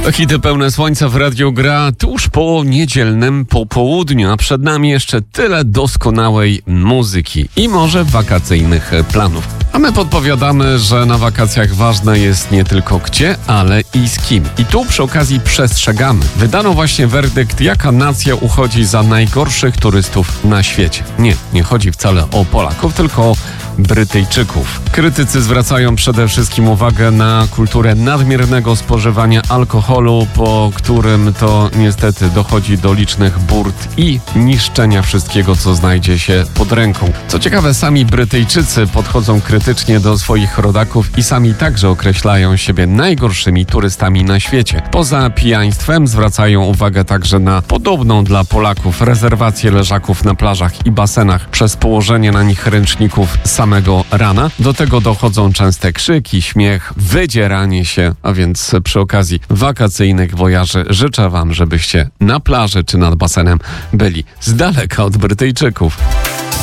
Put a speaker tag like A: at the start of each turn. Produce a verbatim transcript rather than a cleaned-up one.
A: To hity pełne słońca w radiu gra tuż po niedzielnym popołudniu, a przed nami jeszcze tyle doskonałej muzyki i może wakacyjnych planów. A my podpowiadamy, że na wakacjach ważne jest nie tylko gdzie, ale i z kim. I tu przy okazji przestrzegamy. Wydano właśnie werdykt, jaka nacja uchodzi za najgorszych turystów na świecie. Nie, nie chodzi wcale o Polaków, tylko o Brytyjczyków. Krytycy zwracają przede wszystkim uwagę na kulturę nadmiernego spożywania alkoholu, po którym to niestety dochodzi do licznych burt i niszczenia wszystkiego, co znajdzie się pod ręką. Co ciekawe, sami Brytyjczycy podchodzą krytycznie do swoich rodaków i sami także określają siebie najgorszymi turystami na świecie. Poza pijaństwem zwracają uwagę także na podobną dla Polaków rezerwację leżaków na plażach i basenach przez położenie na nich ręczników samego rana. Do tego dochodzą częste krzyki, śmiech, wydzieranie się, a więc przy okazji wakacyjnych wojaży życzę Wam, żebyście na plaży czy nad basenem byli z daleka od Brytyjczyków.